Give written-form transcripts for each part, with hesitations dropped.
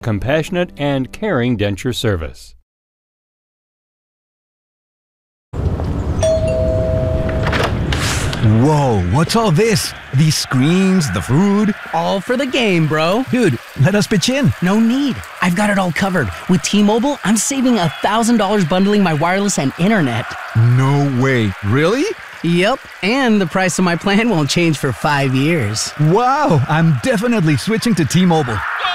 compassionate and caring denture service. Whoa, what's all this? These screens, the food? All for the game, bro. Dude, let us pitch in. No need. I've got it all covered. With T-Mobile, I'm saving $1,000 bundling my wireless and internet. No way. Really? Yep, and the price of my plan won't change for 5 years. Wow, I'm definitely switching to T-Mobile.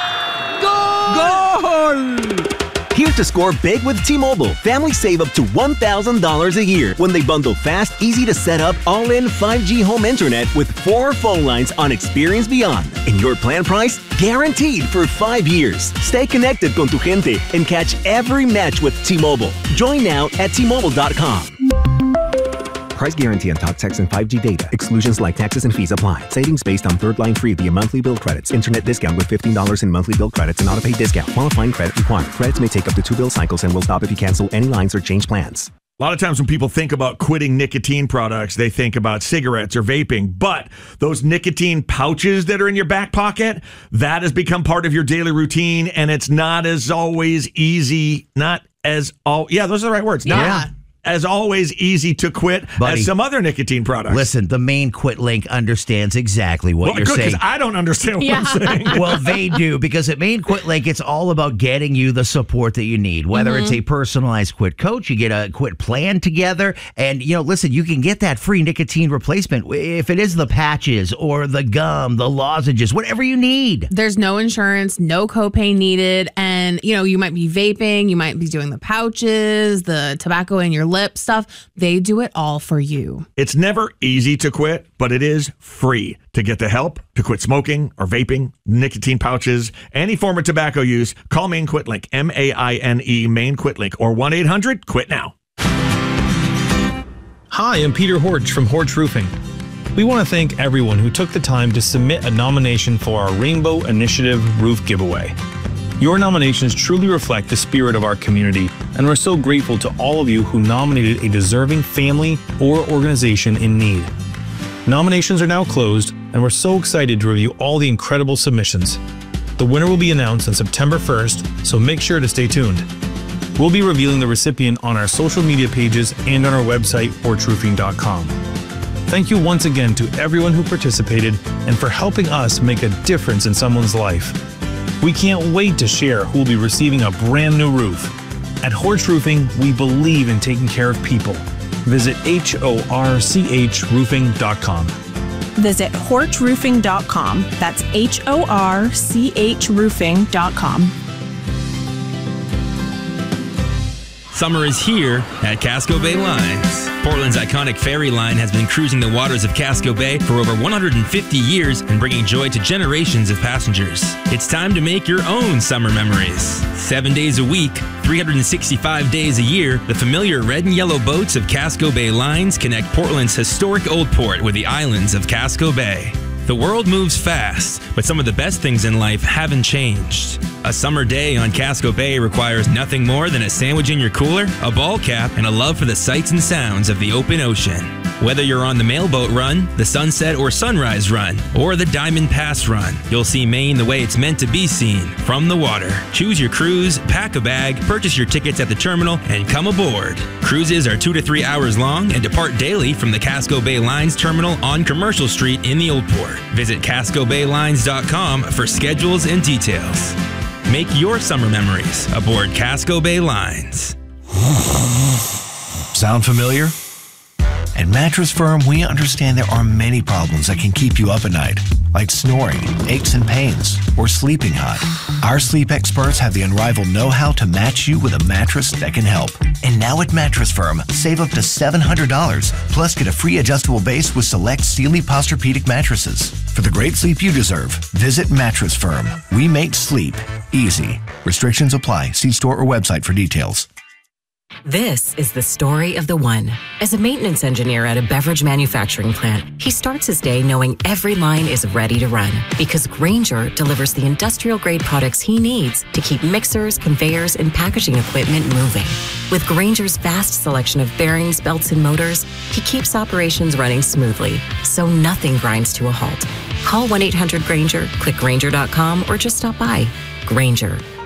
Goal! Here to score big with T-Mobile. Families save up to $1,000 a year when they bundle fast, easy to set up, all-in 5G home internet with 4 phone lines on Experience Beyond. And your plan price? Guaranteed for 5 years. Stay connected con tu gente and catch every match with T-Mobile. Join now at T-Mobile.com. Price guarantee on talk, text, and 5G data. Exclusions like taxes and fees apply. Savings based on third line free via monthly bill credits. Internet discount with $15 in monthly bill credits and auto-pay discount. Qualifying credit required. Credits may take up to 2 bill cycles and will stop if you cancel any lines or change plans. A lot of times when people think about quitting nicotine products, they think about cigarettes or vaping. But those nicotine pouches that are in your back pocket, that has become part of your daily routine, and it's not as always easy. Those are the right words. Not as always easy to quit as some other nicotine products. Listen, the main Quit Link understands exactly what you're saying. Because I don't understand what I'm saying. Well, they do, because at Main Quit Link, it's all about getting you the support that you need. Whether it's a personalized quit coach, you get a quit plan together, and listen, you can get that free nicotine replacement if it is the patches or the gum, the lozenges, whatever you need. There's no insurance, no copay needed, and you might be vaping, you might be doing the pouches, the tobacco in your lip stuff. They do it all for you. It's never easy to quit, but it is free. To get the help to quit smoking or vaping, nicotine pouches, any form of tobacco use, call Main Quit Link, MAINE, Main Quit Link, or 1-800-QUIT-NOW. Hi, I'm Peter Horch from Horch Roofing. We want to thank everyone who took the time to submit a nomination for our Rainbow Initiative Roof Giveaway. Your nominations truly reflect the spirit of our community, and we're so grateful to all of you who nominated a deserving family or organization in need. Nominations are now closed, and we're so excited to review all the incredible submissions. The winner will be announced on September 1st, so make sure to stay tuned. We'll be revealing the recipient on our social media pages and on our website, horchroofing.com. Thank you once again to everyone who participated and for helping us make a difference in someone's life. We can't wait to share who will be receiving a brand new roof. At Horch Roofing, we believe in taking care of people. Visit HORCHroofing.com. Visit horchroofing.com. That's HORCHroofing.com. Summer is here at Casco Bay Lines. Portland's iconic ferry line has been cruising the waters of Casco Bay for over 150 years and bringing joy to generations of passengers. It's time to make your own summer memories. 7 days a week, 365 days a year, the familiar red and yellow boats of Casco Bay Lines connect Portland's historic Old Port with the islands of Casco Bay. The world moves fast, but some of the best things in life haven't changed. A summer day on Casco Bay requires nothing more than a sandwich in your cooler, a ball cap, and a love for the sights and sounds of the open ocean. Whether you're on the Mailboat Run, the Sunset or Sunrise Run, or the Diamond Pass Run, you'll see Maine the way it's meant to be seen, from the water. Choose your cruise, pack a bag, purchase your tickets at the terminal, and come aboard. Cruises are 2 to 3 hours long and depart daily from the Casco Bay Lines Terminal on Commercial Street in the Old Port. Visit CascoBayLines.com for schedules and details. Make your summer memories aboard Casco Bay Lines. Sound familiar? At Mattress Firm, we understand there are many problems that can keep you up at night, like snoring, aches and pains, or sleeping hot. Our sleep experts have the unrivaled know-how to match you with a mattress that can help. And now at Mattress Firm, save up to $700, plus get a free adjustable base with select Sealy Posturepedic mattresses. For the great sleep you deserve, visit Mattress Firm. We make sleep easy. Restrictions apply. See store or website for details. This is the story of the one. As a maintenance engineer at a beverage manufacturing plant, he starts his day knowing every line is ready to run because Grainger delivers the industrial-grade products he needs to keep mixers, conveyors, and packaging equipment moving. With Grainger's vast selection of bearings, belts, and motors, he keeps operations running smoothly, so nothing grinds to a halt. Call 1-800-GRAINGER, click Grainger.com, or just stop by. Grainger,